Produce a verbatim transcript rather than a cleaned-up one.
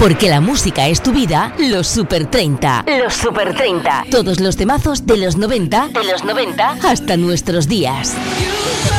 Porque la música es tu vida, los Super treinta. Los Super treinta. Todos los temazos de los noventa, de los noventa hasta nuestros días.